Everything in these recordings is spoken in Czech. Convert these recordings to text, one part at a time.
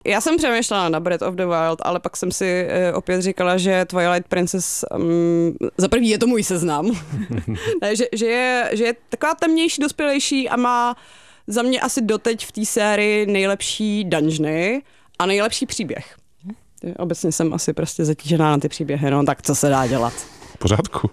Já jsem přemýšlela na Breath of the Wild, ale pak jsem si opět říkala, že Twilight Princess, za první je to můj seznam, ne, že je taková temnější, dospělejší a má za mě asi doteď v té sérii nejlepší dungeony a nejlepší příběh. Obecně jsem asi prostě zatížená na ty příběhy, no tak co se dá dělat. V pořádku.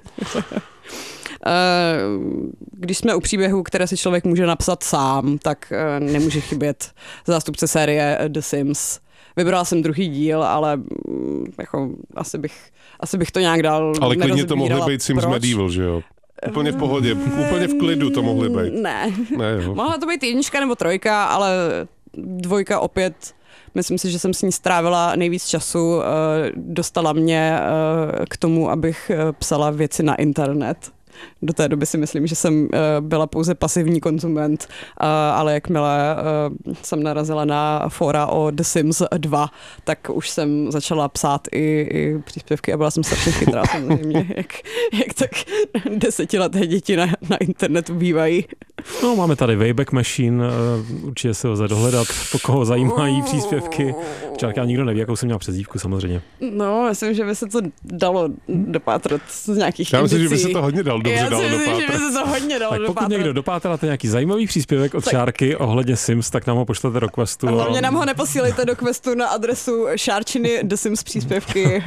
Když jsme u příběhů, které si člověk může napsat sám, tak nemůže chybět zástupce série The Sims. Vybrala jsem druhý díl, ale jako, asi bych to nějak dál ale klidně to mohly být proč. Sims Medieval, že jo? Úplně v pohodě, úplně v klidu to mohly být. Ne. Jo. Mohla to být 1 nebo 3, ale 2 opět, myslím si, že jsem s ní strávila nejvíc času, dostala mě k tomu, abych psala věci na internet. Do té doby si myslím, že jsem byla pouze pasivní konzument, ale jakmile jsem narazila na fóra o The Sims 2, tak už jsem začala psát i příspěvky a byla jsem strašně chytrá samozřejmě, jak tak 10leté děti na internetu bývají. No, máme tady Wayback Machine, určitě se lze dohledat, po koho zajímají příspěvky. Já nikdo neví, jakou jsem měla přezdívku samozřejmě. No, myslím, že by se to dalo dopátrat z nějakých Já myslím, indicí. že by se to hodně dalo dobře dalo dopátrat. Že by se to hodně dalo Tak pokud dopátrat. někdo dopátráte nějaký zajímavý příspěvek od Šárky ohledně Sims, tak nám ho pošlete do questu. Hlavně nám ho neposílejte do questu na adresu šárčiny The Sims příspěvky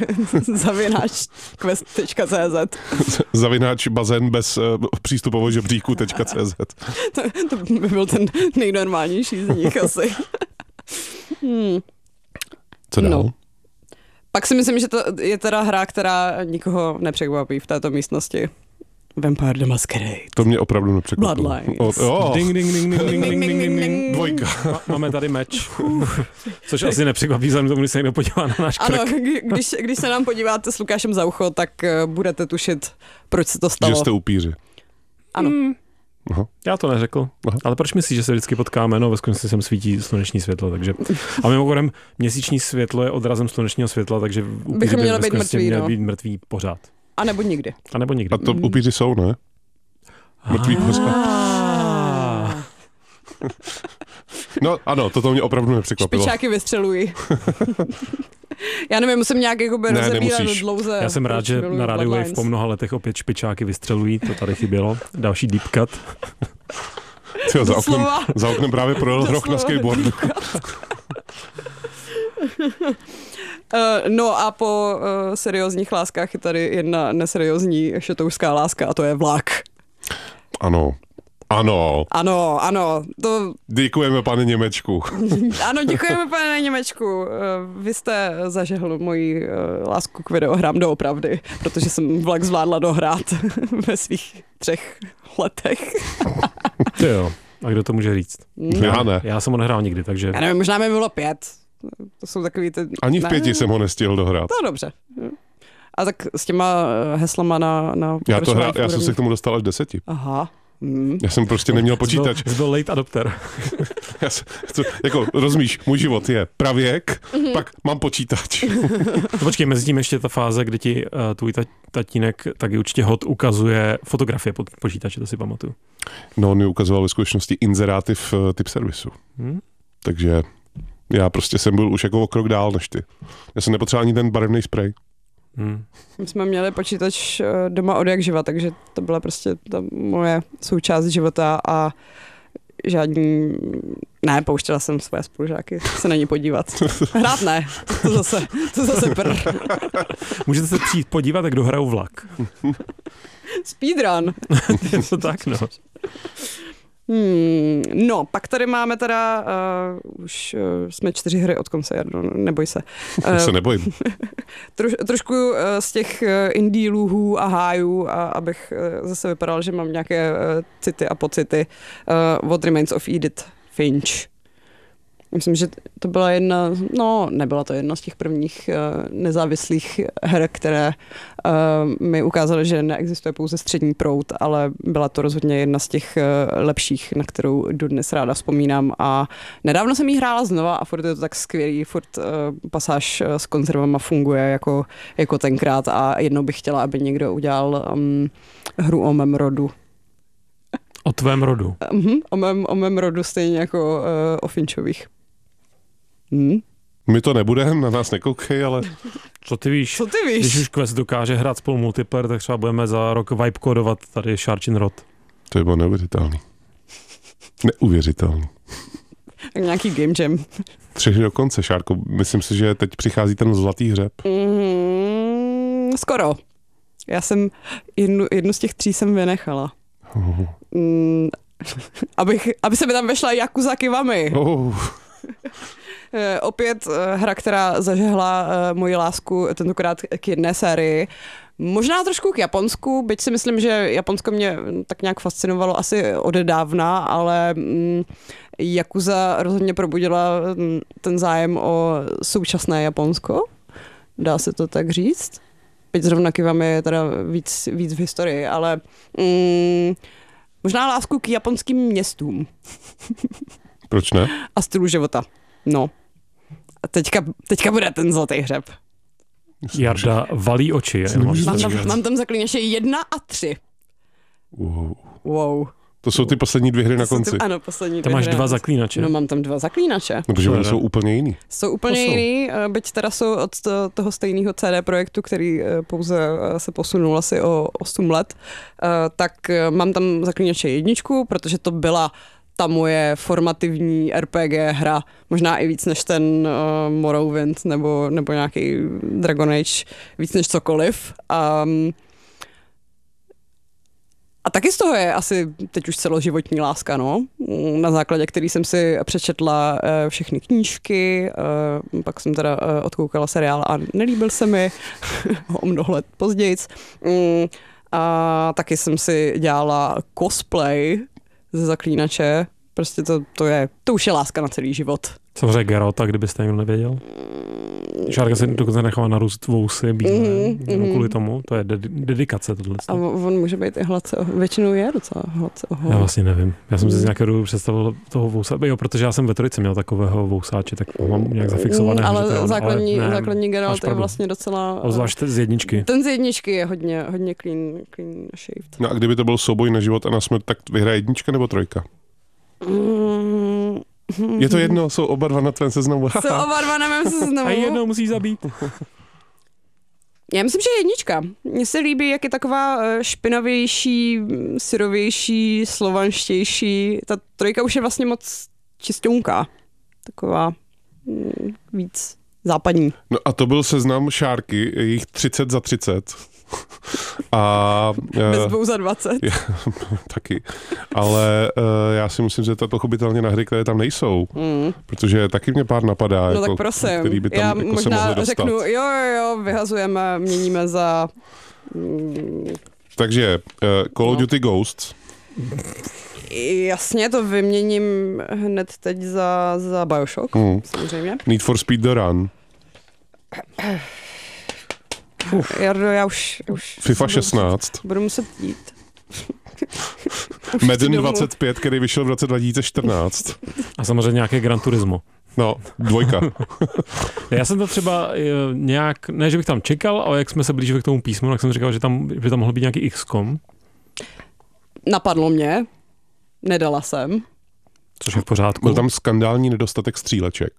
@quest.cz. Zavináč bazén bez přístupového žebříku.cz. To by byl ten nejnormálnější z nich asi. Co dál? No. Pak si myslím, že to je teda hra, která nikoho nepřekvapí v této místnosti. Vampire the Masquerade. To mě opravdu nepřekvapilo. Bloodlines. Ding, ding, ding, ding, ding, ding, ding, ding. 2. Máme tady meč. Což asi nepřekvapí, vzhledem tomu, když se někdo podívá na náš krk. Ano, když se nám podíváte s Lukášem za ucho, tak budete tušit, proč se to stalo. Že jste upíři. Ano. Aha. Já to neřekl. Aha. Ale proč myslíš, že se vždycky potkáme? No, ve skutečnosti sem svítí sluneční světlo, takže... A mimochodem, měsíční světlo je odrazem slunečního světla, takže Bychom měli být mrtví, měli no. být mrtví pořád. A nebo nikdy. A nebo nikdy. A to upíři jsou, ne? Mrtví pořád. No ano, toto mě opravdu nepřekvapilo. Špičáky vystřelují. Já nevím, musím nějak jakoby rozebírat dlouze. Já jsem rád, že na rádiu Wave po mnoha letech opět špičáky vystřelují, to tady chybělo. Další deep cut. Tyjo, za oknem právě projel roh na skateboardu. No a po seriózních láskách je tady jedna neseriózní šetoušská láska a to je vlak. Ano. To... Děkujeme, pane Němečku. Ano, děkujeme, pane Němečku. Vy jste zažehl moji lásku k videohrám doopravdy, protože jsem vlak zvládla dohrát ve svých 3 letech. Ty jo, a kdo to může říct? Já ne. Já jsem ho nehrál nikdy, takže... Já nevím, možná mi bylo 5. To jsou takový ty... Ani v 5 jsem ho nestihl dohrát. To dobře. A tak s těma heslama na Já jsem se k tomu dostal až 10. Aha. Já jsem prostě neměl počítač. Byl late adopter. Jako, rozumíš, můj život je pravěk, pak mám počítač. Počkej, mezi tím ještě ta fáze, kdy ti tvůj tatínek taky určitě hod ukazuje fotografie pod počítače, to si pamatuju. No, on mi ukazoval ve skutečnosti inzeráty v typ servisu. Takže já prostě jsem byl už jako o krok dál než ty. Já jsem nepotřeboval ani ten barevný sprej. My jsme měli počítač doma od jak živa, takže to byla prostě ta moje součást života a žádný... Ne, pouštěla jsem své spolužáky se na ně podívat. Hrát ne, to zase prr. Můžete se přijít podívat, jak dohraju vlak. Speedrun. Je to tak, no. No, pak tady máme teda, už jsme 4 hry od konce, Jarno, neboj se. Já se nebojím. Trošku z těch indie lůhů a hájů, abych zase vypadal, že mám nějaké city a pocity. What Remains of Edith Finch. Myslím, že to byla nebyla to jedna z těch prvních nezávislých her, které mi ukázaly, že neexistuje pouze střední proud, ale byla to rozhodně jedna z těch lepších, na kterou dodnes ráda vzpomínám a nedávno jsem jí hrála znova a furt je to tak skvělý, furt pasáž s konzervama funguje jako tenkrát a jednou bych chtěla, aby někdo udělal hru o mém rodu. O tvém rodu? O mém rodu stejně jako o Finčových. My to nebudeme, na nás nekoukej, ale... Co ty víš? Když už Quest dokáže hrát spolu multiplayer, tak třeba budeme za rok vibe kodovat tady Sharchin Rod. To je bylo neuvěřitelný. Neuvěřitelný. Tak nějaký game jam. 3 do konce, Šárko. Myslím si, že teď přichází ten zlatý hřeb. Skoro. Já jsem jednu z těch 3 jsem vynechala. Aby se mi tam vešla Yakuza Kiwami. Opět hra, která zažehla moji lásku tentokrát k jedné sérii. Možná trošku k Japonsku, byť si myslím, že Japonsko mě tak nějak fascinovalo asi odedávna, ale Yakuza rozhodně probudila ten zájem o současné Japonsko. Dá se to tak říct? Byť zrovna Kiwami je teda víc v historii, ale možná lásku k japonským městům. Proč ne? A stylu života. No. A teďka bude ten zlatý hřeb. Jarda valí oči. Mám tam Zaklínače 1 a 3. Wow. To jsou ty poslední 2 hry na konci. Ano, poslední 2 hry. Tam máš 2 Zaklínače. No, mám tam 2 Zaklínače. No, protože oni jsou úplně jiný. Jsou úplně jiný, byť teda jsou od toho stejného CD Projektu, který pouze se posunul asi o 8 let, tak mám tam Zaklínače 1, protože to byla ta moje formativní RPG hra, možná i víc než ten Morrowind nebo nějaký Dragon Age, víc než cokoliv. A taky z toho je asi teď už celoživotní láska, no, na základě který jsem si přečetla všechny knížky, pak jsem teda odkoukala seriál a nelíbil se mi o mnoho let později. A taky jsem si dělala cosplay ze Zaklínače. Prostě to už je láska na celý život. Samozřejmě Geralta, kdybyste někdo nevěděl. Šárka se dokonce nechala narůst vousy bílé, kvůli tomu. To je dedikace tohle. A on může být i hladce, většinou je docela hladce. Já vlastně nevím. Já jsem si z nějakého důvodu představil toho vousáče. Jo, protože já jsem ve Trojici měl takového vousáče, tak mám nějak zafixované. Ale základní Geralt je vlastně docela... Zvlášť z 1. Ten z 1 je hodně clean shaved. No a kdyby to byl souboj na život a na smrt, tak vyhraje 1 nebo 3? Je to jedno, jsou oba 2 na tvém seznamu. Jsou oba 2 na mém seznamu. A jednou musí zabít. Já myslím, že 1. Mně se líbí, jak je taková špinavější, syrovější, slovanštější. Ta 3 už je vlastně moc čistěunká. Taková víc západní. No a to byl seznam Šárky, je jich 30 za 30. A, bez 2 za 20. Taky. Ale já si musím zeptat pochopitelně na hry, které tam nejsou. Protože taky mě pár napadá. No jako, tak prosím. Který by tam já jako možná se mohli dostat. Řeknu, jo, vyhazujeme, měníme za... Takže Call of Duty Ghosts. Jasně, to vyměním hned teď za Bioshock, samozřejmě. Need for Speed The Run. Jardo, já už FIFA 16. Budu muset jít. Madden 25, který vyšel v roce 2014. A samozřejmě nějaké Gran Turismo. No, 2. Já jsem to třeba nějak, ne, že bych tam čekal, ale jak jsme se blížili k tomu písmu, tak jsem říkal, že tam mohl být nějaký XCOM. Napadlo mě, nedala jsem. Což je v pořádku. Byl tam skandální nedostatek stříleček.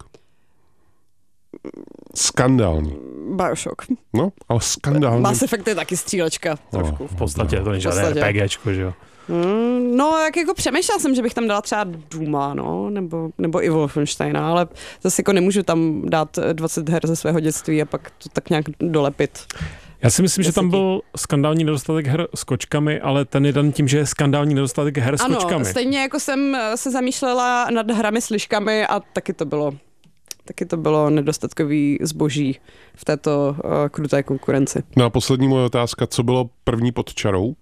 Skandální. Bioshock. No, ale skandální. Mass Effect je taky střílečka. Trošku. V podstatě, to není žádné RPGčko, že jo? No, jak jako přemýšlela jsem, že bych tam dala třeba Duma, no, nebo i Wolfensteina, ale zase jako nemůžu tam dát 20 her ze svého dětství a pak to tak nějak dolepit. Já si myslím, že tam byl skandální nedostatek her s kočkami, ale ten je dan tím, že je skandální nedostatek her s kočkami. Ano, stejně jako jsem se zamýšlela nad hrami s liškami a taky to bylo nedostatkový zboží v této kruté konkurenci. No a poslední moje otázka, co bylo první pod čarou?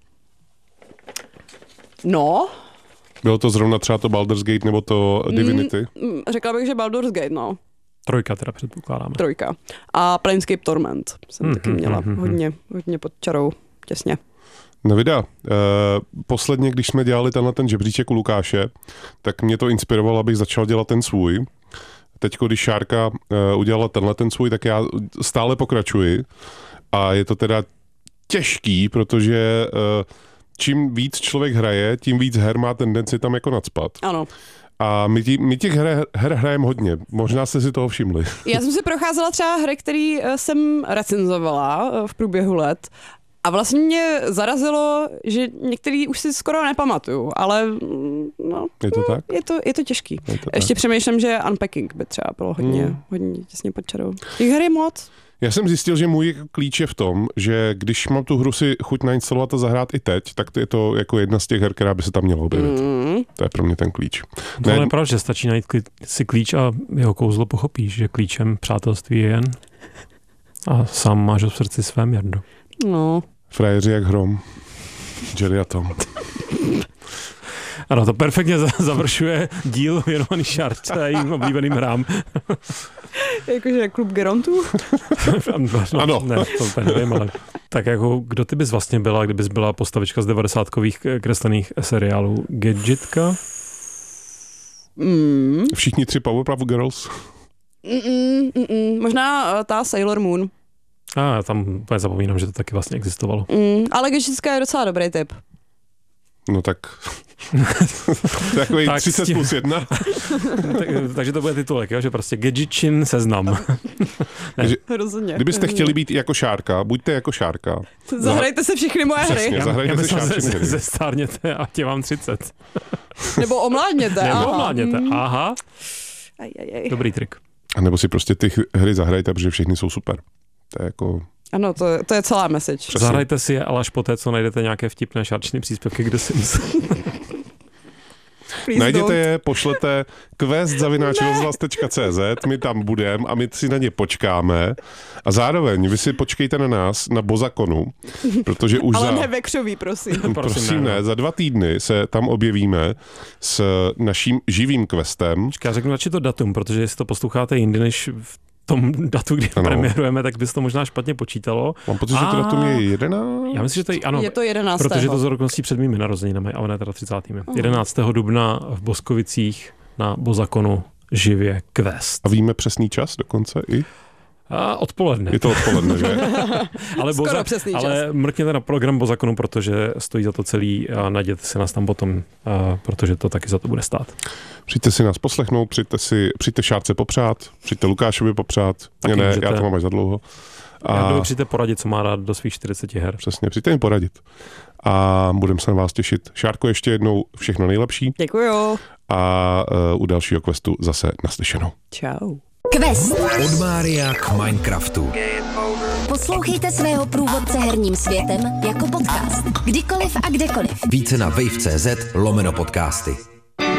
No. Bylo to zrovna třeba to Baldur's Gate nebo to Divinity? Řekla bych, že Baldur's Gate, no. 3 teda předpokládáme. 3. A Planescape Torment jsem taky měla hodně pod čarou, těsně. No vida, posledně, když jsme dělali ten žebříček u Lukáše, tak mě to inspirovalo, abych začal dělat ten svůj. Teďko, když Šárka udělala ten svůj, tak já stále pokračuji. A je to teda těžký, protože čím víc člověk hraje, tím víc her má tendenci tam jako nacpat. Ano. A my těch her hrajeme hodně. Možná jste si toho všimli. Já jsem si procházela třeba hry, které jsem recenzovala v průběhu let. A vlastně mě zarazilo, že některý už si skoro nepamatuju, ale no, je to tak? Je to těžký. Je to Ještě tak. přemýšlím, že Unpacking by třeba bylo hodně těsně pod čarou. Těch her je moc. Já jsem zjistil, že můj klíč je v tom, že když mám tu hru si chuť nainstalovat a zahrát i teď, tak je to jako jedna z těch her, která by se tam měla objevit. To je pro mě ten klíč. To je pravda, že stačí najít si klíč a jeho kouzlo pochopíš, že klíčem přátelství je jen a sám máš v srdci své Jardo. No. Frajeři jak hrom. Jerry a Tom. Ano, to perfektně završuje díl věnovaný Šárce a jejím oblíbeným hrám. Jakože klub Gerontů? Ano. Ne, to nevím, ale tak jako, kdo ty bys vlastně byla, kdybys byla postavička z 90kových kreslených seriálů? Gadgetka? Všichni 3 Powerpuff Girls? Možná ta Sailor Moon. Já tam úplně zapomínám, že to taky vlastně existovalo. Ale Gadgetka je docela dobrý tip. No tak... Takový 30+1. Takže to bude titulek, jo? Že prostě Gadgetčin seznam. Rozhodně. Kdybyste chtěli být jako Šárka, buďte jako Šárka. Zahrajte se všechny moje hry. Přesně, zahrajte si Šárčiny hry. Zestárněte a tě mám 30. Nebo omládněte. Aha. Dobrý trik. A nebo si prostě ty hry zahrajte, protože všechny jsou super. To je jako... Ano, to je celá message. Přesně. Zahrajte si je, ale až poté, co najdete nějaké vtipné Šárčiny příspěvky, kde si Najděte je, pošlete quest@rozhlas.cz, my tam budeme a my si na ně počkáme a zároveň vy si počkejte na nás na Bozakonu, protože už ale ne vekřový, prosím. Prosím ne, za 2 týdny se tam objevíme s naším živým questem. Já řeknu radši to datum, protože jestli to posloucháte jindy než v tom datu, kdy premiérujeme, tak by se to možná špatně počítalo. Mám pocit, že to datum je 11? Já myslím, že to je, ano. Je to 11. Protože to z ročností před mými narozeninami, ale ne teda 30. 11. dubna v Boskovicích na Bozakonu živě quest. A víme přesný čas dokonce i? A odpoledne. Je to odpoledne, že? Ale mrkněte na program Bozakonu, protože stojí za to celý a najděte si nás tam potom, protože to taky za to bude stát. Přijďte si nás poslechnout, přijďte Šárce popřát, přijďte Lukášovi popřát. Ne, já to mám až za dlouho. A přijďte poradit, co má rád do svých 40 her. Přesně, přijďte mi poradit. A budeme se na vás těšit. Šárko, ještě jednou všechno nejlepší. Děkuju. A u dalšího questu zase naslyšenou. Čau. Quest. Od Mária k Minecraftu. Poslouchejte svého průvodce herním světem jako podcast. Kdykoliv a kdekoliv. Více na wave.cz/podcasty.